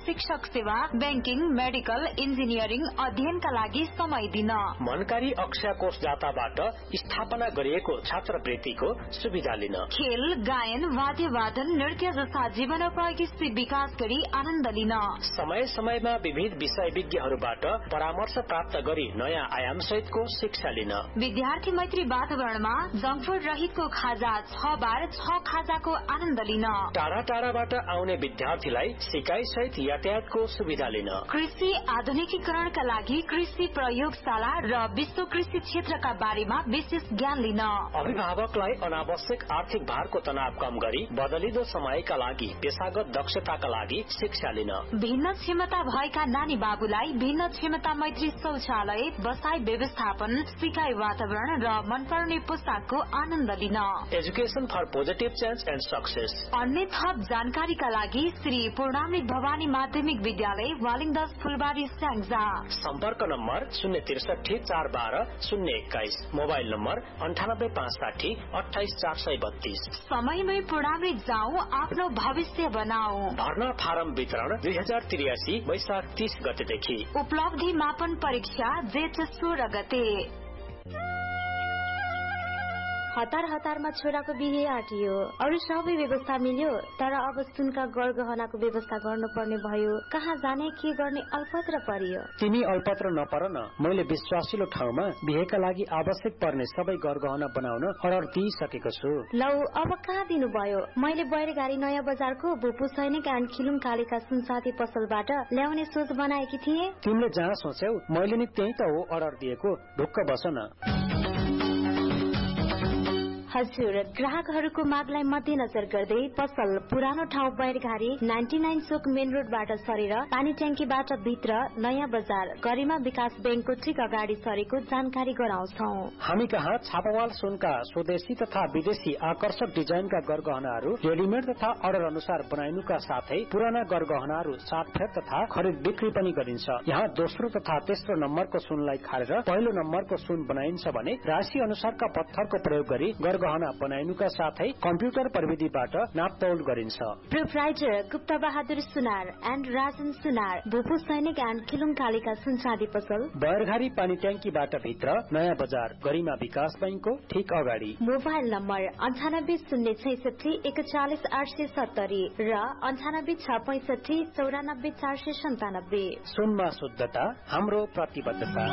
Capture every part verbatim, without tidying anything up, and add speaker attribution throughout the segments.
Speaker 1: शिक्षक सेवा, banking, medical, engineering अध्ययनका लागि समय दिन,
Speaker 2: मनकारी अक्षय कोषदाताबाट स्थापना गरिएको छात्रवृत्तिको सुविधा लिन,
Speaker 1: खेल, गायन, वाद्यवादन, नृत्य जस्ता जीवनोपयोगी विकास गरी आनन्द लिन,
Speaker 2: समय समयमा विविध विषय विज्ञहरूबाट परामर्श प्राप्त गरी नयाँ आयाम सहितको शिक्षा लिन,
Speaker 1: विद्यार्थी मैत्री वातावरणमा जंक फूड रहितको खाजा छ बार छ खाजाको आनन्द लिन,
Speaker 2: टाढा टाढाबाट आउने विद्यार्थीलाई सिकाइ सहित यातायातको सुविधा लिन,
Speaker 1: कृषि आधुनिकीकरणका लागि कृषि प्रयोगशाला र विश्व कृषि क्षेत्रका बारेमा विशेष ज्ञान लिन,
Speaker 2: अभिभावकलाई अनावश्यक आर्थिक भारको तनाव कम गरी बदलिदो समयका लागि पेशागत दक्षताका लागि शिक्षा लिन,
Speaker 1: भिन्न क्षमता भएका नानी बाबुलाई भिन्न क्षमता मैत्री शौचालय, बसाई व्यवस्थापन, सिकाइ वातावरण र मनपर्ने पुस्तकको आनन्द लिन,
Speaker 2: education for positive change and success.
Speaker 1: अन्य थप जानकारीका लागि श्री पूर्णामृत भवानी माध्यमिक विद्यालय वालिङदस फुलबारी स्याङ्जा,
Speaker 2: सम्पर्क नम्बर शून्य त्रिसठी चार बाह्र शून्य एक्काइस, मोबाइल नम्बर अन्ठानब्बे पाँच साठी अठाइस चार सय बत्तीस।
Speaker 1: समयमै पूर्णामृत जाऊ, आफ्नो भविष्य बनाऊ।
Speaker 2: भर्ना फारम वितरण दुई हजार त्रियासी वैशाख तीस गतेदेखि।
Speaker 1: उपलब्धि मापन परीक्षा जेठ सोह्र गते।
Speaker 3: हतार हतारमा छोराको बिहे आँटियो, अरू सबै व्यवस्था मिल्यो, तर अब सुनका गरगहनाको व्यवस्था गर्नुपर्ने भयो। कहाँ जाने, के गर्ने अल्पत्र परियो।
Speaker 4: तिमी अल्पत्र नपर न, मैले विश्वासिलो ठाउँमा बिहेका लागि आवश्यक पर्ने सबै गरगहना बनाउन अर्डर दिइसकेको छु।
Speaker 3: लौ, अब कहाँ दिनुभयो? मैले बैरगाडी नयाँ बजारको भूपू सैनिक एन्ड खिलुङ कालेका सुनसाथी पसलबाट ल्याउने सोच बनाएकी थिए।
Speaker 4: तिमीले जहाँ सोच्यौ मैले नि त्यही त हो अर्डर दिएको, ढुक्क बस न।
Speaker 3: हजुर, ग्राहकहरूको मागलाई मध्यनजर गर्दै पसल पुरानो ठाउँ बैरघारी नाइन्टी नाइन चोक मेन रोडबाट सरेर पानी ट्याङ्कीबाट भित्र नयाँ बजार गरिमा विकास बैंकको ठिक अगाडि सरेको जानकारी गराउँछौ।
Speaker 4: हामी कहाँ छापावाल सुनका स्वदेशी तथा विदेशी आकर्षक डिजाइनका गरगहनाहरू रेडिमेड तथा अर्डर अनुसार बनाइनुका साथै पुराना गरगहनाहरू साटफेर तथा खरिद बिक्री पनि गरिन्छ। यहाँ दोस्रो तथा तेस्रो नम्बरको सुनलाई खारेर पहिलो नम्बरको सुन बनाइन्छ भने राशि अनुसारका पत्थरको प्रयोग गरी गहना बनाइनुका साथै कम्प्युटर प्रविधिबाट नापतौल गरिन्छ।
Speaker 3: Proprietor Gupta Bahadur Sunar and Rajan सुनार, भूपू सैनिक एन्ड खिलुङ कालेका सुनसादी पसल
Speaker 4: बैरघारी पानी ट्याङ्कीबाट भित्र नयाँ बजार गरिमा विकास बैंकको ठिक अगाडि।
Speaker 3: मोबाइल नम्बर अन्ठानब्बे शून्य छैसठी एकचालिस आठ सय सत्तरी र अन्ठानब्बे छ पैसठी चौरानब्बे चार सय सन्तानब्बे।
Speaker 4: सुनमा शुद्धता हाम्रो प्रतिबद्धता।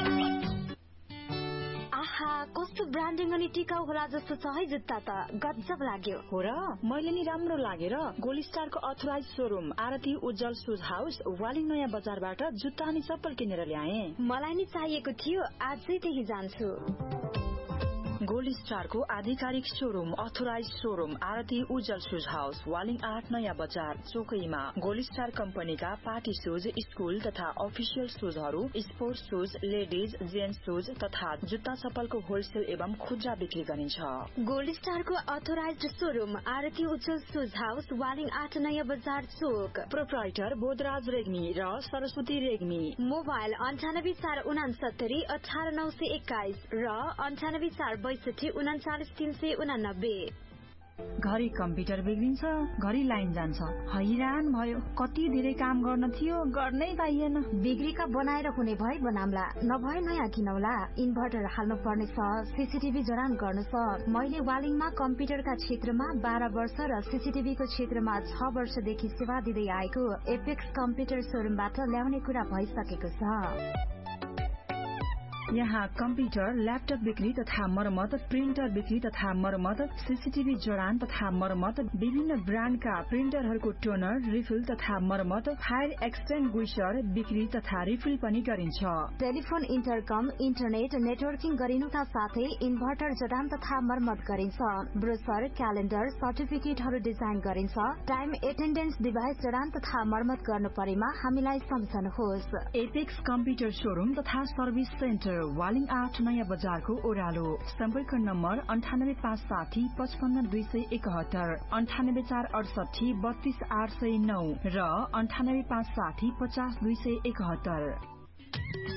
Speaker 3: आहा, कस्तो ब्रान्डिङ अनि टिकाउ होला जस्तो छ है जुत्ता त, गजब लाग्यो।
Speaker 5: हो र, मैले नि राम्रो लागेर गोल्ड स्टारको अथोराइज शोरूम आरती उज्जवल शूज हाउस वालिङ नयाँ बजारबाट जुत्ता अनि चप्पल किनेर ल्याए।
Speaker 3: मलाई नि चाहिएको थियो, आजै त्यही जान्छु।
Speaker 5: गोल्ड स्टारको आधिकारिक शोरूम अथोराइज शोरूम आरती उज्जवल शूज हाउस वालिङ आठ नयाँ बजार चोकैमा। गोल्ड स्टार कम्पनीका पार्टी शूज, स्कूल तथा official शूजहरू, sports shoes, ladies gents shoes तथा जुत्ता चप्पलको होलसेल एवं खुद्रा बिक्री गरिन्छ।
Speaker 3: गोल्ड स्टारको अथोराइज शोरूम आरती उज्जवल शूज हाउस वालिङ आठ नयाँ बजार चोक।
Speaker 5: प्रोप्राइटर बोधराज रेग्मी र सरस्वती रेग्मी।
Speaker 3: मोबाइल अन्ठानब्बे चार उनासत्तरी अठार नौ सय एक्काइस र अन्ठानब्बे चार बैसठी उनाचालिस तीन सय उनानब्बे।
Speaker 5: घरि कम्प्युटर बिग्रिन्छ, घरि लाइन जान्छ, हैरान भयो। कति धेरै काम गर्न थियो, गर्नै पाइएन।
Speaker 3: बिग्रीका बनाएर हुने भए बनाम्ला, नभए नयाँ किनौला। इन्भर्टर हाल्नु पर्ने छ, सीसीटीभी जडान गर्नु छ। मैले वालिङमा कम्प्युटरका क्षेत्रमा बाह्र वर्ष र सीसीटीभीको क्षेत्रमा छ वर्षदेखि सेवा दिँदै आएको एपेक्स कम्प्युटर शोरूमबाट ल्याउने कुरा भइसकेको छ।
Speaker 5: यहाँ कम्प्युटर, ल्यापटप बिक्री तथा मरम्मत, प्रिन्टर बिक्री तथा मरम्मत, सीसीटीभी जडान तथा मरम्मत, विभिन्न ब्रान्डका प्रिन्टरहरूको टोनर, रिफिल तथा मरम्मत, फायर एक्सटिङ्ग्विशर बिक्री तथा रिफिल पनि गरिन्छ।
Speaker 3: टेलिफोन, इन्टरकम, इन्टरनेट नेटवर्किङ गरिनुका साथै इन्भर्टर जडान तथा मरम्मत गरिन्छ। ब्रोसर, क्यालेन्डर, सर्टिफिकेटहरू डिजाइन गरिन्छ। टाइम एटेन्डेन्स डिभाइस जडान तथा मरम्मत गर्नु परेमा हामीलाई सम्झनुहोस्।
Speaker 5: एपेक्स कम्प्युटर शोरूम तथा सर्भिस सेन्टर वालिङ आठ नयाँ बजारको ओह्रालो। सम्पर्क नम्बर अन्ठानब्बे पाँच साठी पचपन्न दुई सय एकहत्तर, अन्ठानब्बे चार अडसठी बत्तीस आठ सय नौ र अन्ठानब्बे पाँच साठी पचास दुई सय एकहत्तर।